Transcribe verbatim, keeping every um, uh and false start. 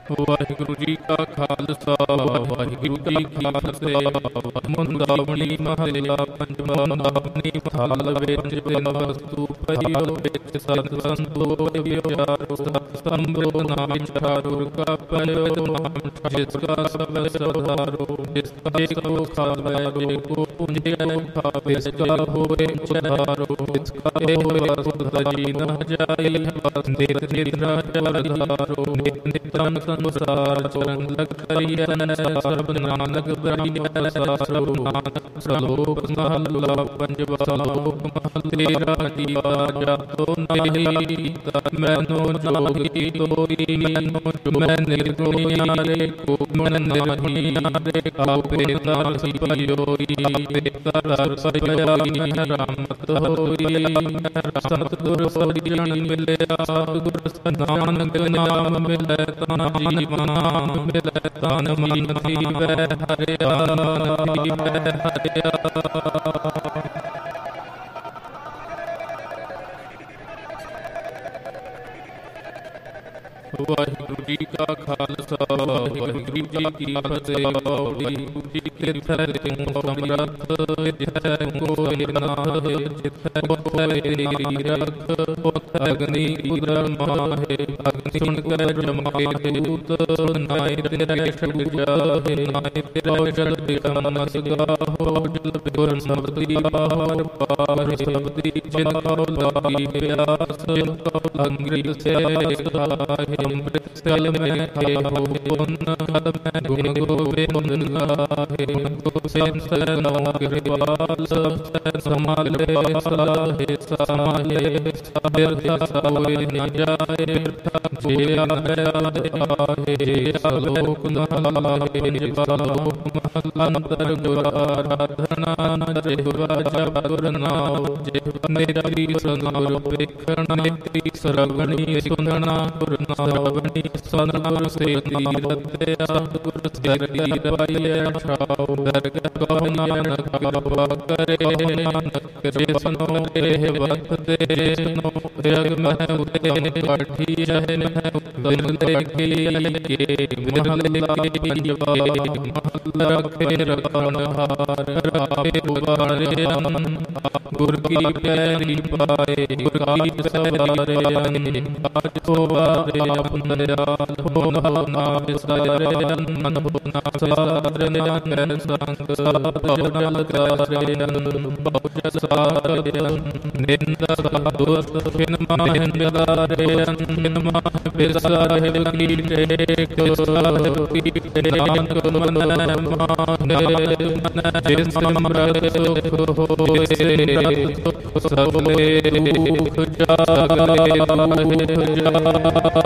ਵਾਹਿਗੁਰੂ ਜੀ ਕਾ ਖਾਲਸਾ ਵਾਹਿਗੁਰੂ ਜੀ ਕੀ ਫਤਿਹ। ਮੁੰਦਾਵਣੀ ਮਹੱਲਾ ਪੰਜਵਾਂ। ਮੁੰਦਾਵਣੀ ਮਹੱਲ ਵਿੱਚ ਬਿਨ ਵਸਤੂ ਪਈਓ ਵਿੱਚ ਸਤ ਸੰਤੋਖ ਵਿਚਾਰੋ ਸਤ ਸੰਭੋ ਨਾਮ ਚਾਰੋ ਕਾ ਪਇਓ ਨਾਮ ਜਿਸ ਕਾ ਸਭ ਸਵਧਾਰੋ ਜਿਸ ਕਾ ਸੋ ਖਾਵੈ ਵੇ ਕੋ ਪੁੰਜੈ ਖਾਵੇ ਜਿਸ ਕਾ ਹੋਵੇ ਉਚਾਰੋ ਜਿਸ ਕਾ ਹੋਵੇ ਵਸਤ ਜੀ ਨ ਜਾਈ ਨਿਤ ਨਿਤ ਰਾਜਾ ਨਿਤ ਨਿਤ ਤਨ ਸੰਸਾਰ ਚਰਨ ਲਗ ਕਰੀਐ ਸਰਬ ਨਾਨਕ ਬਰੀਐ ਸਾਸਰਬ ਨਾਨਕ ਸਲੋਕ ਮਹੱਲਾ ਪੰਜਵਾ। ਸਲੋਕ ਮਹੱਲਾ ਤੇਰਾ ਦੀਵਾ ਜਾਤੋ ਨਾਹੀ ਮੈਨੋ ਜੋਗੀ ਤੋਰੀ ਮੈਂ ਨਿਰਗੁਣੀ ਆਰੇ ਕੋ ਮਨ ਨਹੀਂ ਆਰੇ ਆਪੇ ਨਾਲ ਸਿਪਿਓਈ ਤਰ ਸਪਿਆਈ ਰਾਮਤ ਹੋਈ ਸਤਿਗੁਰ ਸੋਈ ਮਿਲਿਆ ਗੁਰ ਨਾਨਕ ਨਾਮ ਮਿਲੈ ਤਾ ਜੀਵਨ ਮਿਲੈ ਤਨ ਮਨ ਜੀਵੈ ਹਰਿਆ ਜੀਵੈ ਹਰਿਆ। ਵਾਹਿਗੁਰੂ ਜੀ ਕਾ ਖਾਲਸਾ ਵਾਹਿਗੁਰੂ ਜੀ ਕੀ ਫਤਿਹ। ਵਾਹਿਗੁਰੂ ਜੀ ਕਿਰਪਾ ਤੂੰ ਸਮਰੱਥ ਜਿਤੈ ਕੋਈ ਨਾਹਿ ਜਿਤੈ ਕੋਈ ਤੇਰੀ ਰਖ ਅਗਨੀ ਉਦਰ ਮਾਹੇ ਅਗਨੀ ਸੁਣ ਕੇ ਜਮਾਏ ਦੂਤ ਨਾਇ ਤੇਰੇ ਸ਼ਬਦ ਜਾਹੇ ਨਾਇ ਤੇਰਾ ਜਲ ਬਿਕਮ ਸਗਾਹੋ ਜਲ ਬਿਗੁਰ ਸਬਦੀ ਪਾਰ ਪਾਰ ਸਬਦੀ ਜਿਨ ਕਉ ਲਾਗੀ ਪਿਆਸ ਅੰਗ੍ਰਿਲ ਸੇ ਸਹਾਇ ਅੰਮ੍ਰਿਤ ਸਲ ਮੈਂ ਖਾਏ ਹੋ ਪੁੰਨ ਕਦ ਮੈਂ ਗੁਣ ਗੋਬਿੰਦ ਗਾਹੇ ਗੋਬਿੰਦ ਸਰਨਾਮ ਕਿਰਪਾਲ ਸਭ ਸਮਾਲੇ ਸਲਾਹੇ ਸਮਾਲੇ ਸਬਿਰ ਸਾਵੇ ਨ ਜਾਏ ਜੇ ਆਏ ਆਹੇ ਸਲੋਕ ਮਹਲਾਏ ਸਲੋਕ ਮਹਲਾ ਅੰਤਰ ਗੁਰ ਆਰਾਧਨਾ ਜੇ ਵਾਜਾ ਗੁਰ ਨਾਮ ਜੇ ਮੇਰੀ ਸੰਗੁਰ ਵੇਖਣਾ ਤੇਰੀ ਸਰਵਣੀ ਸੁਨਣਾ ਗੁਰ ਸਰਵਣੀ ਸਤਿਗੁਰ ਸੇ ਤੀਰਤਿਆ ਗੁਰ ਸਿਰ ਪਾਈਐ ਛਾਉ ਦਰਗਹ ਕਉ ਨਾਨਕ ਕਿਰਪਾ ਕਰੇ ਨਾਨਕ ਕਰੇ ਸੁਨੋ ਇਹ ਵਕਤ ਦੇ ਸੁਨੋ ਜਗ ਮਹਿ ਉਤੇ ਕਾਠੀ ਰਹੇ ਮਹਿ ਦਿਲ ਦੇਖੀ ਕੇ ਮਹੱਲਾ ਪੰਜਵਾ। ਮਹੱਲਾ ਰੱਖੇ ਰਖਣ ਹਾਰ ਰਾਖੇ ਉਬਾਰੇ ਅਮਨ ਗੁਰ ਕੀ ਪੈਰੀ ਪਾਏ ਗੁਰ ਕੀ ਸਵਾਰੇ ਅਨ ਬਾਜ ਹੋਵਾਰੇ ਆਪਨ ਦਿਆਲ ਹੋ ਨਾ ਵਿਸਾਰੇ ਮਨ ਹੋ ਨਾ ਸਾਰੇ ਨਿਰੰਜਨ ਸੰਗ ਸਾਧੋ ਜਲ ਕਾਰੇ ਬਹੁ ਸਾਰੇ ਨਿੰਦਾ ਦੋਸਤ ਬਿਨ ਮਾਹਿ ਨਿਗਾਰੇ ਬਿਨ ਮਾਹਿ ਵਿਸਾਰੇ ਕੀ ਟੇਕ ਸਭ ਕੀ ਨਾਨਕ ਮਨ ਮਾਨੇ ਜਿਸ ਸਮਰਤ ਸੁਖ ਹੋਇ ਸਭ ਲੈ ਰੂਖ ਜਾਗਲੇ ਰੂਖ ਜਾ